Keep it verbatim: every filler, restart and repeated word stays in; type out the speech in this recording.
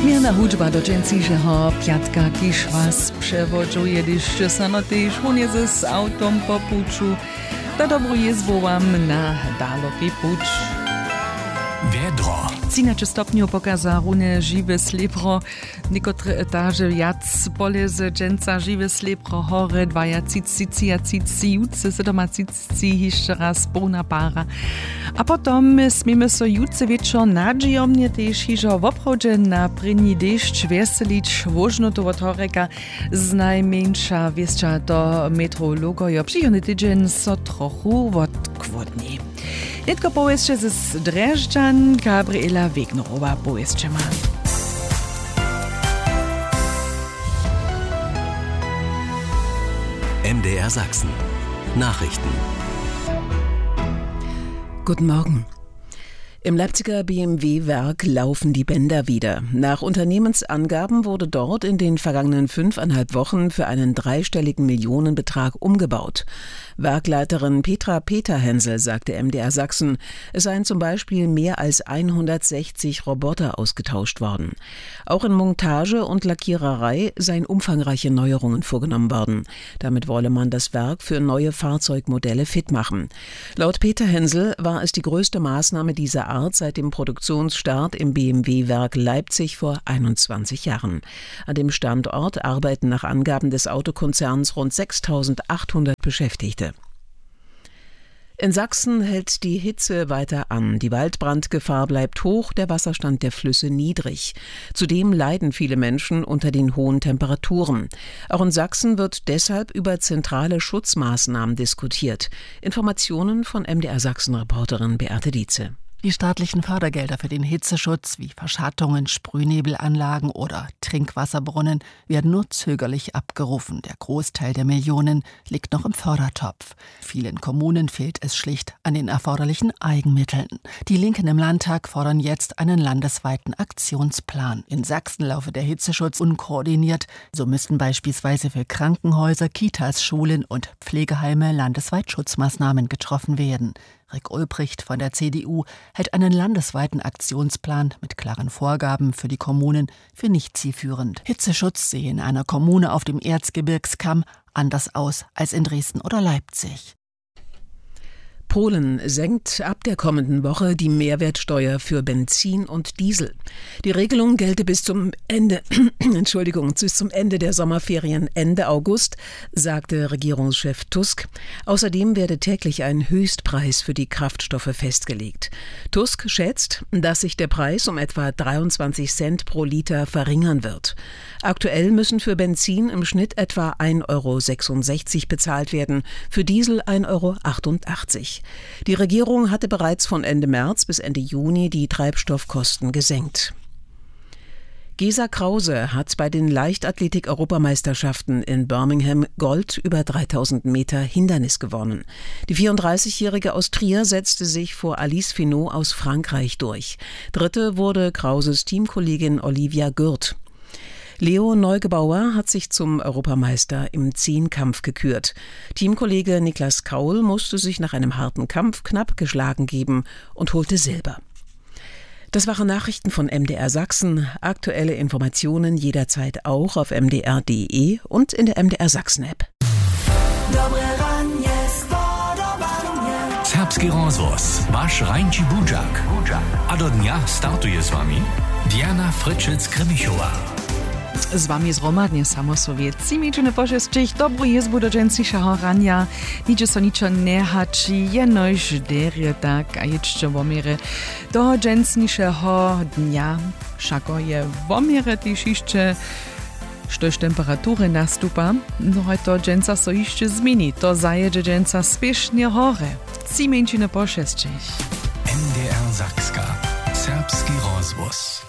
Mierna hudźba do dźensíšeho piatka, kiž was převodžuje, když sa no tež hunie z autom po puču. To dobrú jezbu vám na daloký puč. Vedro. trzynaście stopniów pokaza rune žiwe slepro, niektóre etaže viac poleze dženca žive slepro hore, dvaja cici, cia cici, jutce, sedoma cici, jeszcze raz pełna para. A potom smieme so jutce wieczor nadziejomnie też hižo w obchodzie na prynni deszcz weselić, wożno to od horeka z najmniejsza wieszcza do meteorologojo. Przyjemny tydzień so trochu odkłodni. Netko powieszcze z Dreżdżan, Gabriela Wegnerowa powieszcze ma. M D R Sachsen. Nachrichten. Guten Morgen. Im Leipziger B M W-Werk laufen die Bänder wieder. Nach Unternehmensangaben wurde dort in den vergangenen fünfeinhalb Wochen für einen dreistelligen Millionenbetrag umgebaut. Werkleiterin Petra Peterhensel sagte M D R Sachsen, es seien zum Beispiel mehr als hundertsechzig Roboter ausgetauscht worden. Auch in Montage und Lackiererei seien umfangreiche Neuerungen vorgenommen worden. Damit wolle man das Werk für neue Fahrzeugmodelle fit machen. Laut Peterhensel war es die größte Maßnahme dieser Art seit dem Produktionsstart im B M W-Werk Leipzig vor einundzwanzig Jahren. An dem Standort arbeiten nach Angaben des Autokonzerns rund sechstausendachthundert Beschäftigte. In Sachsen hält die Hitze weiter an. Die Waldbrandgefahr bleibt hoch, der Wasserstand der Flüsse niedrig. Zudem leiden viele Menschen unter den hohen Temperaturen. Auch in Sachsen wird deshalb über zentrale Schutzmaßnahmen diskutiert. Informationen von M D R Sachsen-Reporterin Beate Dietze. Die staatlichen Fördergelder für den Hitzeschutz wie Verschattungen, Sprühnebelanlagen oder Trinkwasserbrunnen werden nur zögerlich abgerufen. Der Großteil der Millionen liegt noch im Fördertopf. Vielen Kommunen fehlt es schlicht an den erforderlichen Eigenmitteln. Die Linken im Landtag fordern jetzt einen landesweiten Aktionsplan. In Sachsen laufe der Hitzeschutz unkoordiniert. So müssten beispielsweise für Krankenhäuser, Kitas, Schulen und Pflegeheime landesweit Schutzmaßnahmen getroffen werden. Rick Ulbricht von der C D U hält einen landesweiten Aktionsplan mit klaren Vorgaben für die Kommunen für nicht zielführend. Hitzeschutz sehe in einer Kommune auf dem Erzgebirgskamm anders aus als in Dresden oder Leipzig. Polen senkt ab der kommenden Woche die Mehrwertsteuer für Benzin und Diesel. Die Regelung gelte bis zum Ende, Entschuldigung, bis zum Ende der Sommerferien Ende August, sagte Regierungschef Tusk. Außerdem werde täglich ein Höchstpreis für die Kraftstoffe festgelegt. Tusk schätzt, dass sich der Preis um etwa dreiundzwanzig Cent pro Liter verringern wird. Aktuell müssen für Benzin im Schnitt etwa ein Euro sechsundsechzig bezahlt werden, für Diesel ein Euro achtundachtzig. Die Regierung hatte bereits von Ende März bis Ende Juni die Treibstoffkosten gesenkt. Gesa Krause hat bei den Leichtathletik-Europameisterschaften in Birmingham Gold über dreitausend Meter Hindernis gewonnen. Die vierunddreißigjährige aus Trier setzte sich vor Alice Finot aus Frankreich durch. Dritte wurde Krauses Teamkollegin Olivia Gürt. Leo Neugebauer hat sich zum Europameister im Zehnkampf gekürt. Teamkollege Niklas Kaul musste sich nach einem harten Kampf knapp geschlagen geben und holte Silber. Das waren Nachrichten von M D R Sachsen. Aktuelle Informationen jederzeit auch auf m d r punkt d e und in der M D R Sachsen-App. Serbski rozvoz, vaš Rajnči Budžak. A do dnia startuje s vami Diana Fryczec-Kremichova. Z wami zhromadnie samosowieci, miczone poszesczyć dobrą jezbu do dżęsíšeho rania. Nicze so niczo nie hači, jenož derie tak, a jeszcze womire do dżęsíšeho dnia. Šako je womire tyž jeszcze štož temperatury nastupa, no a to dżęca so jeszcze zmieni, to zajedzie dżęca spiesznie hore. Ci miczone poszesczyć. M D R Sakska. Serbski rozvoz.